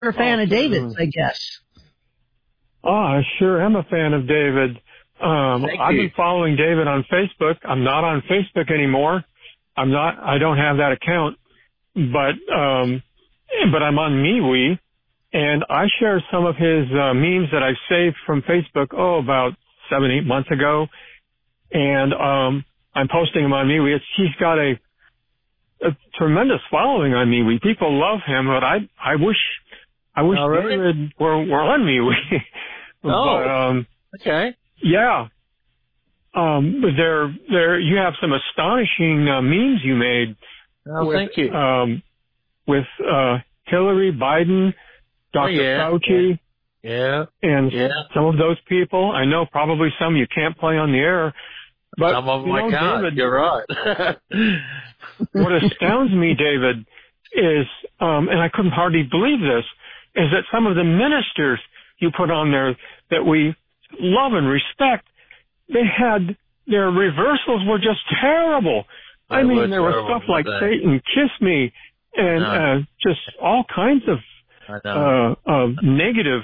You're a fan of David's, I guess. Oh, I sure am a fan of David. I've been following David on Facebook. I'm not on Facebook anymore. I don't have that account, but I'm on MeWe, and I share some of his memes that I saved from Facebook, about 7-8 months ago, and I'm posting them on MeWe. He's got a tremendous following on MeWe. People love him, but I wish David were on MeWe. Okay. Yeah. But you have some astonishing memes you made. Thank you. With Hillary, Biden, Dr. Fauci. Yeah. And some of those people. I know probably some you can't play on the air. But some of them I can't. David, you're right. What astounds me, David, is, and I couldn't hardly believe this, is that some of the ministers you put on there that we love and respect, their reversals were just terrible. I mean, there was stuff like Satan, kiss me, and just all kinds of negative,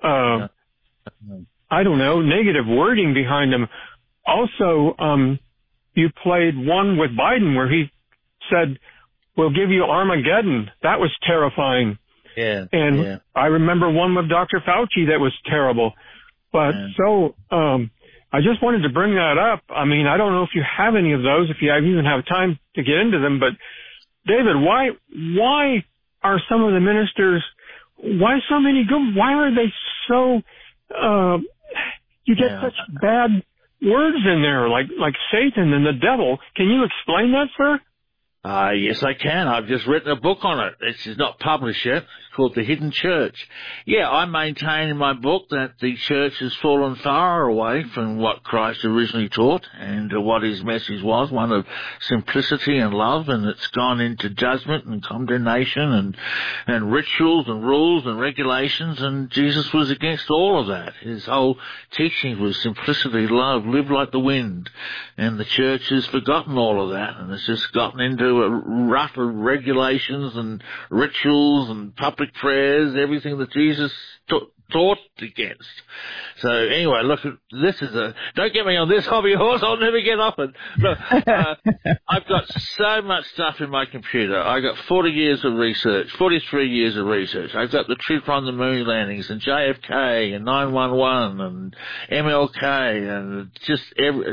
negative wording behind them. Also, you played one with Biden where he said, "We'll give you Armageddon." That was terrifying. Yeah. And I remember one with Dr. Fauci that was terrible. But I just wanted to bring that up. I mean, I don't know if you have any of those, if you even have time to get into them. But David, why are some of the ministers? Why so many good? Why are they so? You get such bad words in there, like Satan and the devil. Can you explain that, sir? Yes, I can. I've just written a book on it. It's not published yet. It's called The Hidden Church. Yeah, I maintain in my book that the church has fallen far away from what Christ originally taught and what his message was, one of simplicity and love, and it's gone into judgment and condemnation and rituals and rules and regulations, and Jesus was against all of that. His whole teaching was simplicity, love, live like the wind, and the church has forgotten all of that, and it's just gotten into a rut of regulations and rituals and public prayers, everything that Jesus taught against. So anyway, look, don't get me on this hobby horse, I'll never get off it. Look, I've got so much stuff in my computer. I got 43 years of research. I've got the trip on the moon landings and JFK and 9/11 and MLK and just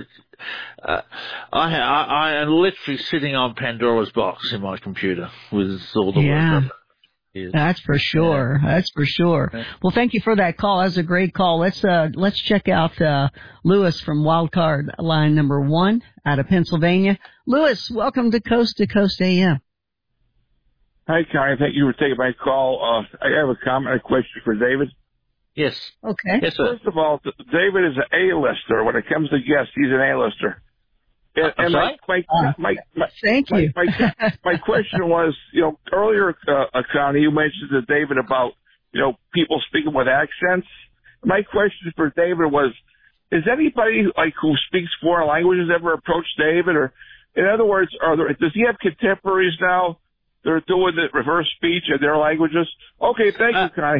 I am literally sitting on Pandora's box in my computer with all the work. That's for sure. Yeah. That's for sure. Yeah. Well, thank you for that call. That's a great call. Let's check out Lewis from Wildcard line number 1 out of Pennsylvania. Lewis, welcome to Coast AM. Hi, Connie. Thank you for taking my call. I have a comment, a question for David. Yes. Okay. Yes, sir. First of all, David is an A-lister. When it comes to guests, he's an A-lister. And thank you. My question was, earlier, Connie, you mentioned to David about, people speaking with accents. My question for David was, is anybody who speaks foreign languages ever approached David? Or, in other words, does he have contemporaries now? They're doing the reverse speech in their languages. Okay, thank you, Connie.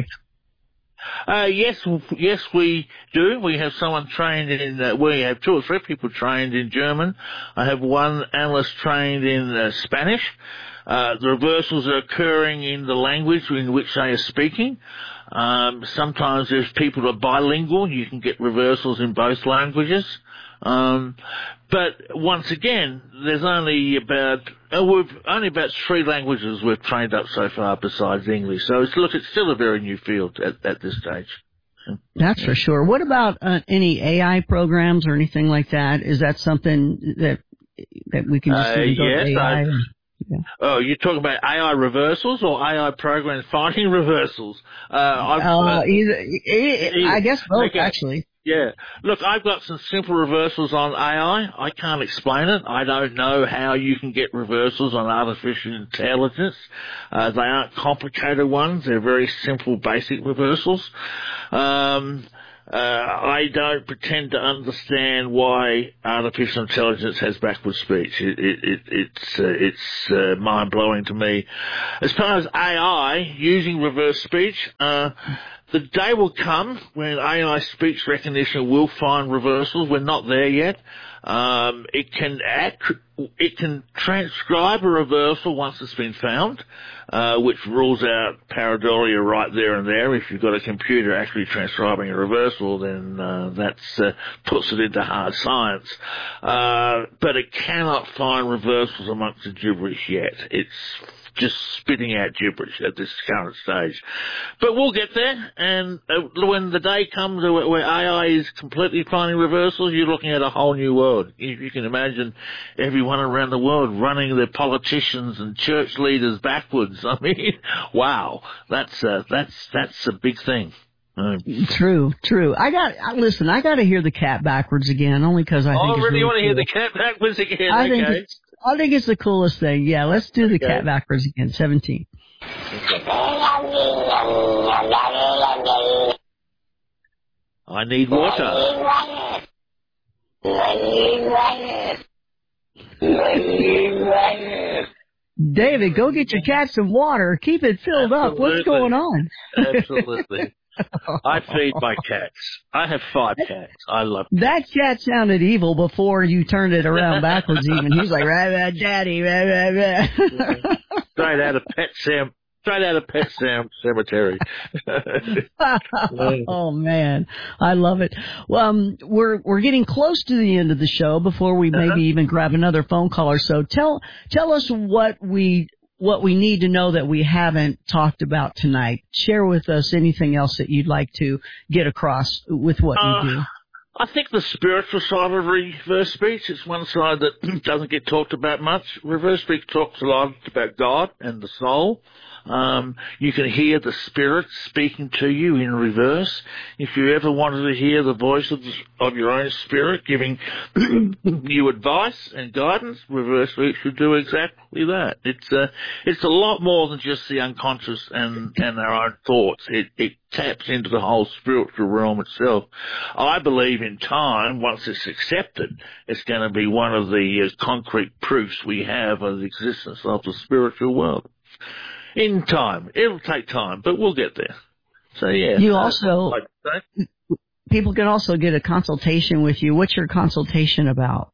Yes, we do. We have someone trained in, we have 2 or 3 people trained in German. I have one analyst trained in Spanish. The reversals are occurring in the language in which they are speaking. Sometimes there's people who are bilingual. You can get reversals in both languages. But once again, there's only about 3 languages we've trained up so far besides English. So it's still a very new field at this stage. That's for sure. What about any AI programs or anything like that? Is that something that we can just use AI? Oh, you're talking about AI reversals or AI programs finding reversals? Either, I guess both, actually. Yeah. Look, I've got some simple reversals on AI. I can't explain it. I don't know how you can get reversals on artificial intelligence. They aren't complicated ones. They're very simple, basic reversals. I don't pretend to understand why artificial intelligence has backward speech. It's mind-blowing to me. As far as AI using reverse speech, the day will come when AI speech recognition will find reversals. We're not there yet. It can transcribe a reversal once it's been found, which rules out pareidolia right there and there. If you've got a computer actually transcribing a reversal, then that's puts it into hard science. But it cannot find reversals amongst the gibberish yet. It's just spitting out gibberish at this current stage. But we'll get there, and when the day comes where AI is completely finding reversals, you're looking at a whole new world. You can imagine everyone around the world running their politicians and church leaders backwards. I mean, wow, that's a big thing. True. I got to hear the cat backwards again, only because I think it's really you want to cool. hear the cat backwards again? I think it's the coolest thing. Yeah, let's do the cat backwards again. 17. I need water. David, go get your cat some water. Keep it filled up. What's going on? Absolutely. I feed my cats. I have 5 cats. I love cats. That cat sounded evil before you turned it around backwards even. He's like, rah, rah, daddy, rah, rah, rah. Straight out of Pet Cemetery. Oh man, I love it. Well, we're getting close to the end of the show before we maybe even grab another phone call or so. Tell us what we need to know that we haven't talked about tonight. Share with us anything else that you'd like to get across with what you do. I think the spiritual side of reverse speech is one side that doesn't get talked about much. Reverse speech talks a lot about God and the soul. You can hear the spirit speaking to you in reverse. If you ever wanted to hear the voice of your own spirit giving you advice and guidance, reverse speech should do exactly that. It's a lot more than just the unconscious and our own thoughts. It taps into the whole spiritual realm itself. I believe in time, once it's accepted, it's going to be one of the concrete proofs we have of the existence of the spiritual world. In time. It'll take time, but we'll get there. So, yeah. You also, people can also get a consultation with you. What's your consultation about?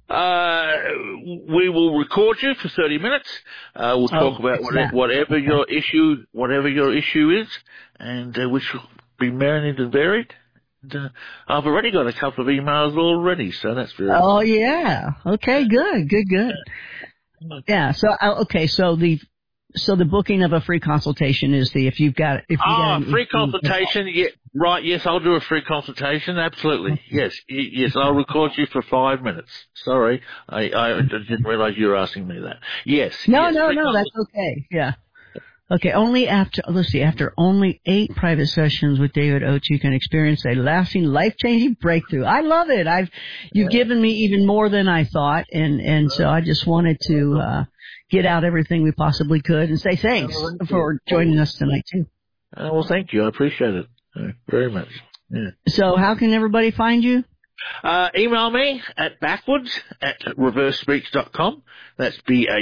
We will record you for 30 minutes. We'll talk about whatever your issue is, and which will be marinated and varied. And, I've already got a couple of emails already, so that's very Oh, yeah. Okay, good. Yeah, so the booking of a free consultation is if you've got free consultation. Yeah, right. Yes, I'll do a free consultation. Absolutely. Yes. I'll record you for 5 minutes. Sorry, I didn't realize you were asking me that. Yes. No, that's okay. Yeah. Okay. After only 8 private sessions with David Oates, you can experience a lasting, life-changing breakthrough. I love it. You've given me even more than I thought, and so I just wanted to get out everything we possibly could and say thanks for joining us tonight too. Well, thank you. I appreciate it very much. Yeah. So how can everybody find you? Email me at backwards@reversespeech.com. That's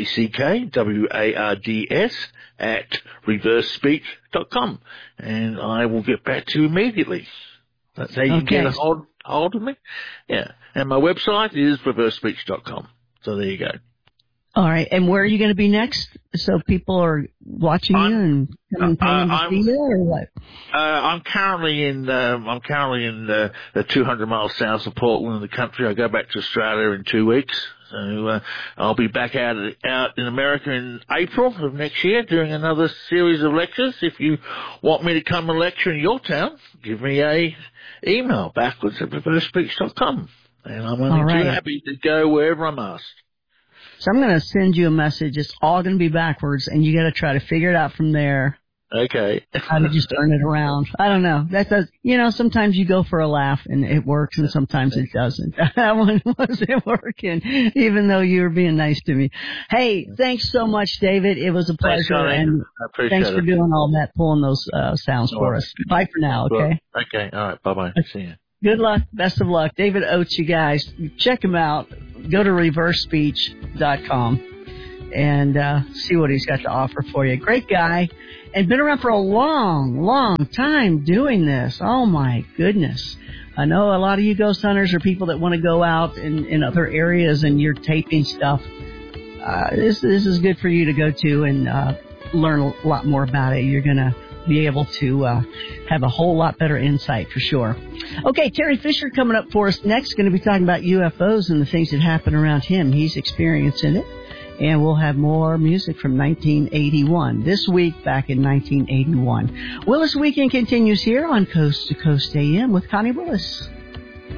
BACKWARDS @reversespeech.com. And I will get back to you immediately. That's how you get a hold of me. Yeah. And my website is reversespeech.com. So there you go. All right, and where are you going to be next? So people are watching you and coming to see you, or what? I'm currently in the 200 miles south of Portland in the country. I go back to Australia in 2 weeks, so I'll be back out in America in April of next year doing another series of lectures. If you want me to come and lecture in your town, give me a email backwards@reversespeech.com, and I'm only too happy to go wherever I'm asked. So I'm going to send you a message. It's all going to be backwards, and you got to try to figure it out from there. Okay. How to just turn it around. I don't know. That does, sometimes you go for a laugh and it works and sometimes it doesn't. That one wasn't working, even though you were being nice to me. Hey, thanks so much, David. It was a pleasure. And thanks for doing all that, pulling those sounds for us. Bye for now, okay? Okay. All right. Bye-bye. See you. Good luck. Best of luck. David Oates, you guys. Check him out. Go to reversespeech.com and see what he's got to offer for you. Great guy. And been around for a long, long time doing this. Oh, my goodness. I know a lot of you ghost hunters are people that want to go out in other areas and you're taping stuff. This is good for you to go to and learn a lot more about it. You're going to be able to have a whole lot better insight for sure. Okay, Terry Fisher coming up for us next. Going to be talking about UFOs and the things that happen around him. He's experiencing it. And we'll have more music from 1981. This week, back in 1981. Willis Weekend continues here on Coast to Coast AM with Connie Willis.